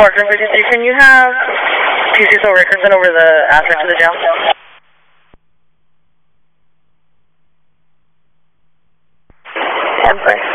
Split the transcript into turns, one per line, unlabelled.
Parker emergency, can you have PCSO Rickerson over the aspect to the jail?
Temper.